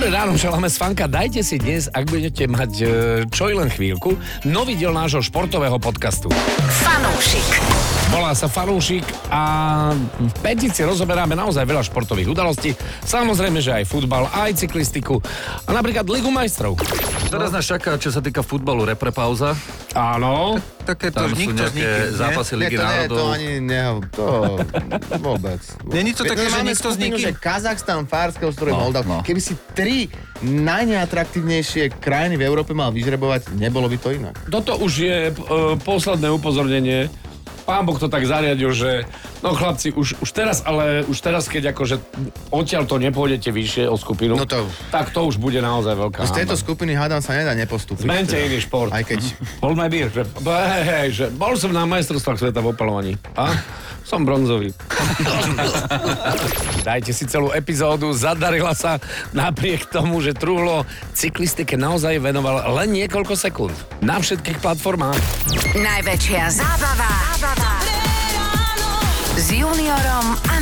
Dobré ráno, želáme z Fanka. Dajte si dnes, ak budete mať čo i len chvíľku, nový diel nášho športového podcastu. Fanúšik. Volá sa Fanúšik a v petici rozoberáme naozaj veľa športových udalostí. Samozrejme, že aj futbal, aj cyklistiku a napríklad Ligu majstrov. Teraz nás čaká, čo sa týka futbalu, repre-pauza. Áno. Tam sú nejaké zápasy Ligy národov. To ani to vôbec. Není to také, že nikto z nikým? Že Kazachstan, Fárske ostrovy, Moldav. Keby si 3 najneatraktívnejšie krajiny v Európe mal vyžrebovať, nebolo by to inak. Toto už je posledné upozornenie. Pán Boh to tak zariadil, že no chlapci, už teraz, keď akože odtiaľ to nepôjdete vyššie o skupinu, No to- tak to už bude naozaj veľká Z tejto hanba. skupiny hádam sa nedá nepostúpiť. Zmente iný šport. Aj keď... Hold my beer, že bol som na majstrovstvách sveta v opalovaní. A? Som bronzový. Dajte si celú epizódu, zadarila sa napriek tomu, že Truhlo cyklistike naozaj venoval len niekoľko sekúnd. Na všetkých platformách. Najväčšia zábava